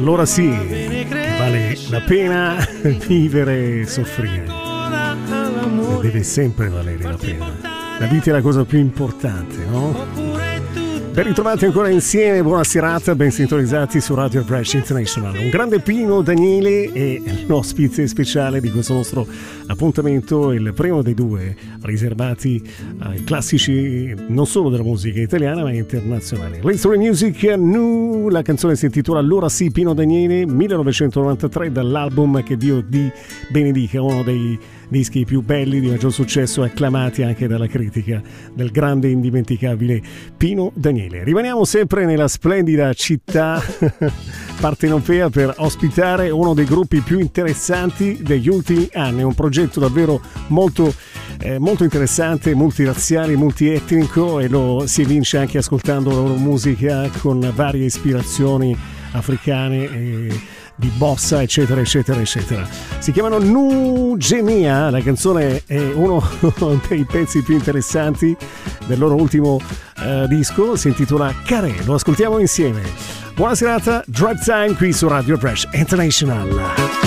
allora sì, vale la pena vivere e soffrire. Deve sempre valere la pena. La vita è la cosa più importante, no? Ben ritrovati ancora insieme, buona serata, ben sintonizzati su Radio Fresh International. Un grande Pino Daniele è l'ospite speciale di questo nostro appuntamento, il primo dei due riservati ai classici non solo della musica italiana ma internazionale. L'History Music New, la canzone si intitola Allora sì Pino Daniele, 1993, dall'album Che Dio di benedica, uno dei dischi più belli, di maggior successo, acclamati anche dalla critica, del grande e indimenticabile Pino Daniele. Rimaniamo sempre nella splendida città partenopea per ospitare uno dei gruppi più interessanti degli ultimi anni, un progetto davvero molto interessante, multirazziale, multietnico, e lo si evince anche ascoltando la loro musica con varie ispirazioni africane di bossa, eccetera eccetera eccetera. Si chiamano Nugenia, la canzone è uno dei pezzi più interessanti del loro ultimo disco, si intitola Carré, lo ascoltiamo insieme. Buona serata, Drive Time qui su Radio Fresh International.